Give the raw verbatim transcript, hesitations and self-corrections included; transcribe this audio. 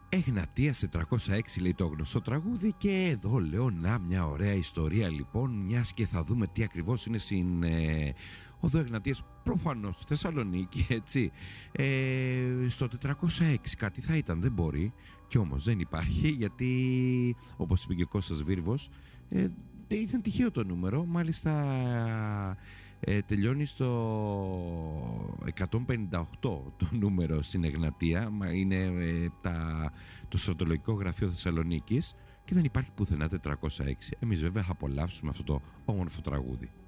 Εγνατίας τετρακόσια έξι λέει το γνωστό τραγούδι, και εδώ λέω να μια ωραία ιστορία λοιπόν, μιας και θα δούμε τι ακριβώς είναι στην ε, οδό Εγνατίας, προφανώς στη Θεσσαλονίκη, έτσι. Ε, στο τετρακόσια έξι κάτι θα ήταν, δεν μπορεί, και όμως δεν υπάρχει, γιατί όπως είπε και ο Κώστας Βίρβος, ε, ήταν τυχαίο το νούμερο, μάλιστα ε, τελειώνει στο εκατόν πενήντα οκτώ το νούμερο στην Εγνατία, είναι ε, τα, το στρατολογικό γραφείο Θεσσαλονίκης, και δεν υπάρχει πουθενά τετρακόσια έξι. Εμείς βέβαια θα απολαύσουμε αυτό το όμορφο τραγούδι.